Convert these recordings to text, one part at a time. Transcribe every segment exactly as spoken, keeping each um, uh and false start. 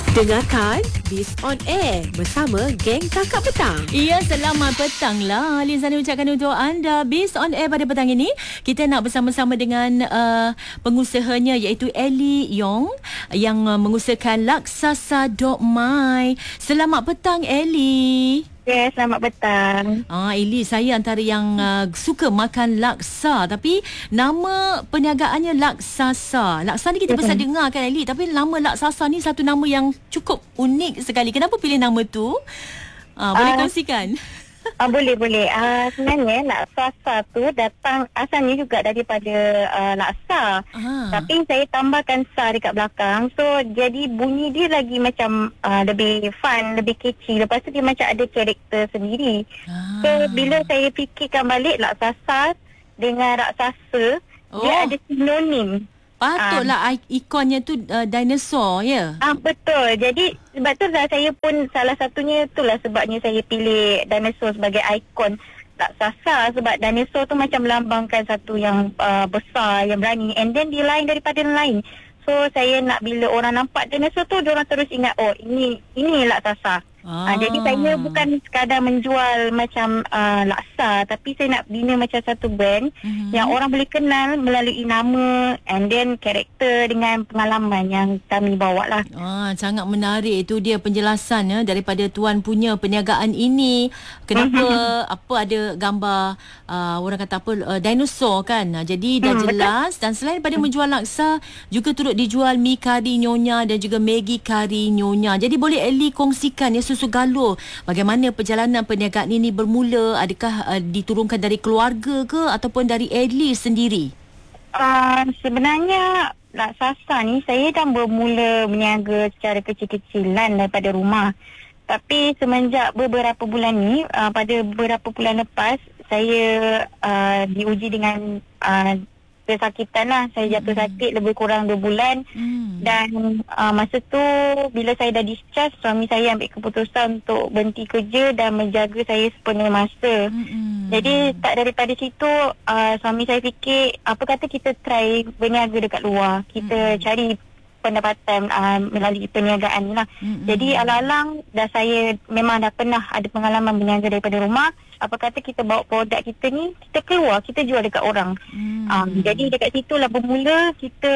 Dengarkan Biz On Air bersama geng Kakak Petang. Ya, selamat petang lah. Lizana ucapkan untuk anda Biz On Air pada petang ini. Kita nak bersama-sama dengan uh, pengusahanya iaitu Ellie Yong yang uh, mengusahakan Laksasa dot my. Selamat petang Ellie. Ya, selamat petang. Ah, Eli, saya antara yang uh, suka makan laksa, tapi nama perniagaannya Laksasa. Laksa ni kita Ya. biasa dengar kan Eli, tapi nama Laksasa ni satu nama yang cukup unik sekali. Kenapa pilih nama tu? Ah, boleh Ah. kongsikan? Ah, boleh, boleh. Ah, sebenarnya laksasa tu datang asalnya juga daripada uh, laksa. Ah. Tapi saya tambahkan sa dekat belakang. So, jadi bunyi dia lagi macam uh, lebih fun, lebih catchy. Lepas tu dia macam ada karakter sendiri. Ah. So, bila saya fikirkan balik laksasa dengan raksasa, Oh. dia ada sinonim. Patutlah um, ikonnya tu uh, dinosaur, ya? Ah, betul. Jadi sebab tu lah saya pun salah satunya itulah sebabnya saya pilih dinosaur sebagai ikon raksasa, sebab dinosaur tu macam melambangkan satu yang uh, besar, yang berani, and then dia lain daripada yang lain. So saya nak bila orang nampak dinosaur tu, diorang terus ingat, oh ini ini raksasa. Ah. Ah, jadi saya bukan sekadar menjual macam uh, laksa, tapi saya nak bina macam satu brand Mhm. yang orang boleh kenal melalui nama and then karakter dengan pengalaman yang kami bawa lah. Ah, sangat menarik. Itu dia penjelasan ya, daripada tuan punya perniagaan ini. Kenapa apa ada gambar uh, orang kata apa uh, dinosaur kan. Ah, jadi dah Hmm, jelas. Dan selain daripada menjual laksa, juga turut dijual mi kari nyonya dan juga Maggi kari nyonya. Jadi boleh Ellie kongsikan ya susu galur, bagaimana perjalanan perniagaan ini bermula? Adakah uh, diturunkan dari keluarga ke ataupun dari Ellie sendiri? Uh, sebenarnya laksasa ni saya dah bermula berniaga secara kecil-kecilan daripada rumah. Tapi semenjak beberapa bulan ni, uh, pada beberapa bulan lepas, saya uh, diuji dengan uh, kesakitan lah. Saya jatuh Hmm. sakit lebih kurang dua bulan. Hmm. Dan uh, masa tu bila saya dah discharge, suami saya ambil keputusan untuk berhenti kerja dan menjaga saya sepenuh masa. Hmm. Jadi tak daripada situ uh, suami saya fikir apa kata kita try berniaga dekat luar. Kita Mm-mm. cari pendapatan uh, melalui perniagaan ni lah. Mm-mm. Jadi alang-alang dah saya memang dah pernah ada pengalaman berniaga daripada rumah. Apa kata kita bawa produk kita ni, kita keluar, kita jual dekat orang. Hmm. Um, jadi dekat situlah bermula kita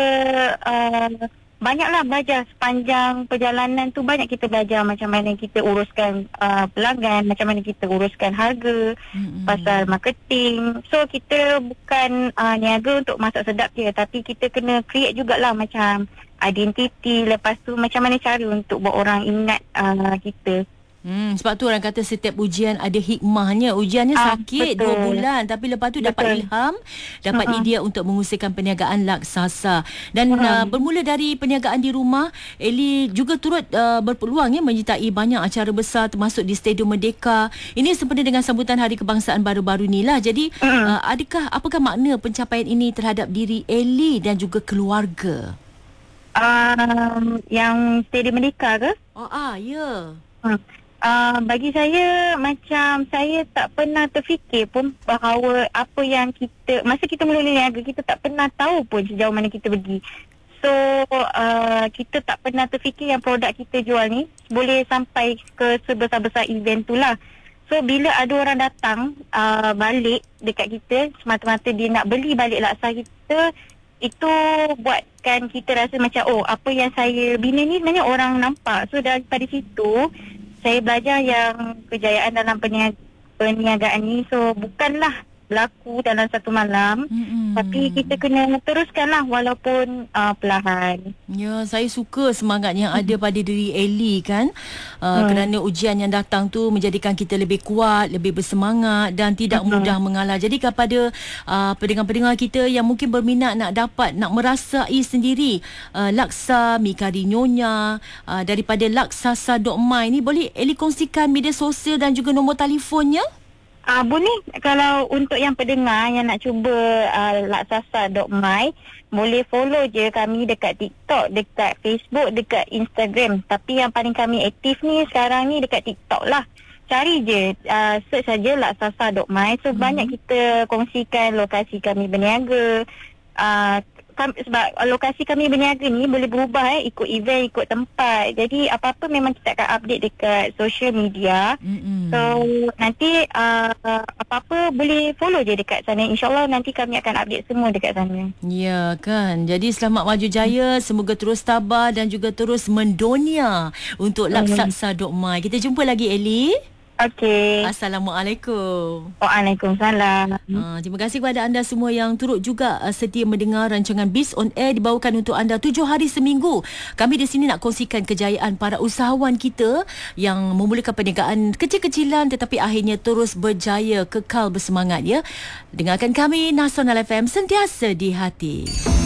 uh, banyaklah belajar sepanjang perjalanan tu. Banyak kita belajar macam mana kita uruskan uh, pelanggan, macam mana kita uruskan harga, Mm-mm. pasal marketing. So kita bukan uh, niaga untuk masak sedap je, tapi kita kena create jugalah macam identiti. Lepas tu macam mana cara untuk buat orang ingat uh, kita. Hmm, sebab tu orang kata setiap ujian ada hikmahnya. Ujiannya Ah, sakit betul. dua bulan, tapi lepas tu dapat Betul. ilham, dapat Uh-uh. idea untuk mengusahakan perniagaan laksasa. Dan uh, Uh-uh. bermula dari perniagaan di rumah, Ellie juga turut uh, berpeluang ya menyertai banyak acara besar termasuk di Stadium Merdeka. Ini sempena dengan sambutan Hari Kebangsaan baru-baru ni lah. Jadi Uh-uh. uh, adakah apakah makna pencapaian ini terhadap diri Ellie dan juga keluarga? Um, yang Stadium Merdeka ke? Oh ah, ya. Hmm. Uh, bagi saya macam saya tak pernah terfikir pun bahawa apa yang kita masa kita mula niaga, kita tak pernah tahu pun sejauh mana kita pergi. So uh, kita tak pernah terfikir yang produk kita jual ni boleh sampai ke sebesar-besar event tu lah. So bila ada orang datang uh, balik dekat kita semata-mata dia nak beli balik laksa kita, itu buatkan kita rasa macam oh, apa yang saya bina ni sebenarnya orang nampak. So daripada situ saya belajar yang kejayaan dalam perniaga, perniagaan ni so bukanlah berlaku dalam satu malam. Mm-mm. Tapi kita kena teruskanlah walaupun uh, perlahan. Ya, saya suka semangat yang ada pada diri Ellie kan. Uh, Hmm. Kerana ujian yang datang tu menjadikan kita lebih kuat, lebih bersemangat dan tidak Hmm. mudah mengalah. Jadi kepada uh, pendengar-pendengar kita yang mungkin berminat nak dapat, nak merasai sendiri uh, laksa mi kari nyonya uh, daripada laksasa dot my ni, boleh Ellie kongsikan media sosial dan juga nombor telefonnya? Ah uh, boleh, kalau untuk yang pendengar yang nak cuba uh, laksasa dot my, boleh follow je kami dekat TikTok, dekat Facebook, dekat Instagram. Tapi yang paling kami aktif ni sekarang ni dekat TikTok lah. Cari je, uh, search saja laksasa dot my. So Hmm. banyak kita kongsikan lokasi kami berniaga, uh, kami, sebab lokasi kami berniaga ni boleh berubah eh, ikut event, ikut tempat. Jadi apa-apa memang kita akan update dekat social media. Mm-mm. So nanti uh, apa-apa boleh follow je dekat sana. InsyaAllah nanti kami akan update semua dekat sana. Ya kan. Jadi selamat maju jaya. Semoga terus tabah dan juga terus mendonia untuk Laksaksa Dok Mai. Kita jumpa lagi, Ellie. Okey. Assalamualaikum. Waalaikumsalam. Uh, terima kasih kepada anda semua yang turut juga uh, setia mendengar rancangan Biz on Air dibawakan untuk anda tujuh hari seminggu. Kami di sini nak kongsikan kejayaan para usahawan kita yang memulakan perniagaan kecil-kecilan tetapi akhirnya terus berjaya, kekal bersemangat ya. Dengarkan kami Nasional F M, sentiasa di hati.